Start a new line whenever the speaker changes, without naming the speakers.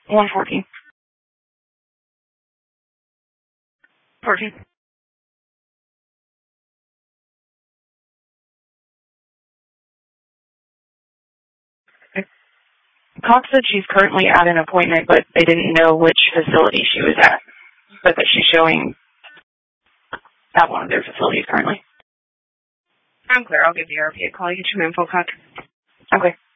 114. 14. Cox said she's currently at an appointment, but they didn't know which facility she was at. But that she's showing at one of their facilities currently.
I'm clear. I'll give the RP a call. You get your info, Cox.
Okay.